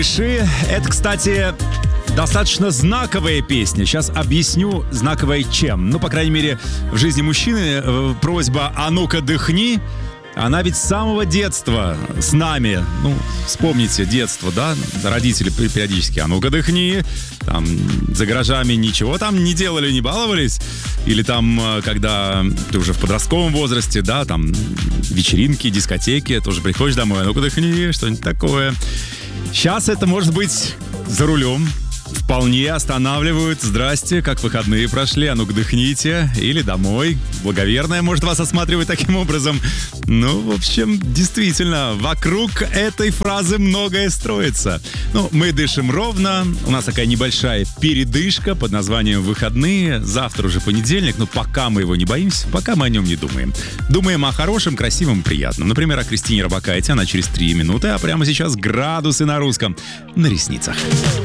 Пиши. Это, кстати, достаточно знаковая песня. Сейчас объясню, знаковая чем. Ну, по крайней мере, в жизни мужчины просьба «А ну-ка, дыхни». Она ведь с самого детства с нами. Ну, вспомните детство, да? Родители периодически «А ну-ка, дыхни». Там за гаражами ничего там не делали, не баловались. Или там, когда ты уже в подростковом возрасте, да, там вечеринки, дискотеки, тоже приходишь домой, «А ну-ка, дыхни», что-нибудь такое. Сейчас это может быть за рулем. Вполне останавливают. Здрасте, как выходные прошли, а ну-ка дыхните. Или домой. Благоверная может вас осматривать таким образом. Ну, в общем, действительно, вокруг этой фразы многое строится. Ну, мы дышим ровно. У нас такая небольшая передышка под названием «Выходные». Завтра уже понедельник, но пока мы его не боимся, пока мы о нем не думаем. Думаем о хорошем, красивом, приятном. Например, о Кристине Робакайте. Она через 3 минуты, а прямо сейчас градусы на русском на ресницах.